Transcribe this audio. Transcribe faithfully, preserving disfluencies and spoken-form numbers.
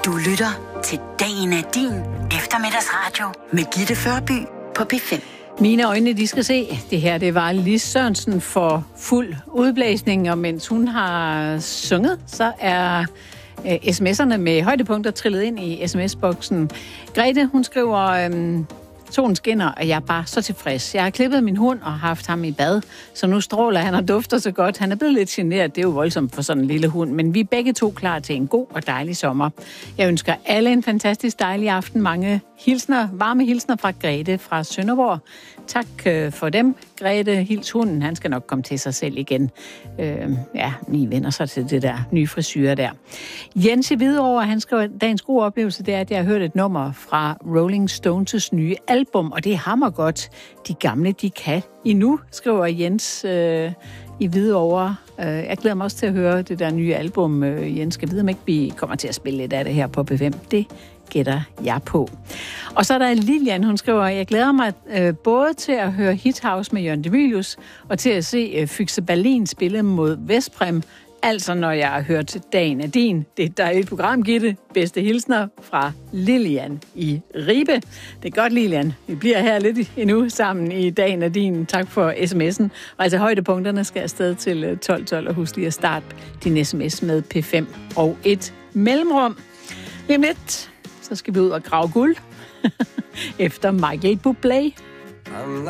Du lytter til Dagen er din eftermiddagsradio med Gitte Førby på P fem. Mine øjne, de skal se. Det her, det var Lis Sørensen for fuld udblæsning, og mens hun har sunget, så er øh, sms'erne med højdepunkter trillet ind i sms-boksen. Grete, hun skriver, øh, solen skinner, og jeg er bare så tilfreds. Jeg har klippet min hund og haft ham i bad, så nu stråler han og dufter så godt. Han er blevet lidt generet, det er jo voldsomt for sådan en lille hund, men vi er begge to klar til en god og dejlig sommer. Jeg ønsker alle en fantastisk dejlig aften. Mange hilsner, varme hilsner fra Grete fra Sønderborg. Tak øh, for dem. Grete, hils hunden, han skal nok komme til sig selv igen. Øh, ja, ni vender sig til det der nye frisyre der. Jens i Hvidovre, han skriver, dagens gode oplevelse, det er, at jeg har hørt et nummer fra Rolling Stones' nye album, og det er hammergodt. De gamle, de kan endnu, skriver Jens øh, i Hvidovre. Øh, jeg glæder mig også til at høre det der nye album, øh, Jens. Skal vide, om ikke vi kommer til at spille lidt af det her på P fem. Det gætter jeg på. Og så er der Lilian, hun skriver, jeg glæder mig øh, både til at høre Hit House med Jørgen De Mylius, og til at se øh, Füchse Berlin spille mod Vestprem. Altså, når jeg har hørt Dagen er din. Det er et dejligt program, Gitte. Bedste hilsner fra Lilian i Ribe. Det er godt, Lilian. Vi bliver her lidt endnu sammen i Dagen er din. Tak for sms'en. Og altså, højdepunkterne skal afsted til tolv tolv, og husk lige at starte din sms med P fem og et mellemrum. Lige om lidt, så skal vi ud og grave guld efter Michael Bublé.